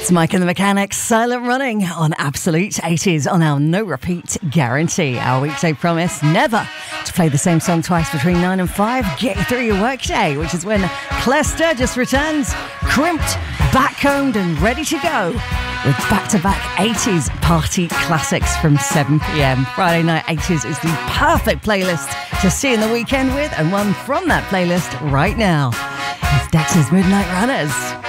It's Mike and the Mechanics, Silent Running on Absolute 80s on our no repeat guarantee. Our weekday promise, never to play the same song twice between 9 and 5. Get you through your workday, which is when Claire Sturgis returns, crimped, backcombed and ready to go with back-to-back 80s party classics from 7 p.m. Friday Night 80s is the perfect playlist to see in the weekend with, and one from that playlist right now is Dexter's Midnight Runners.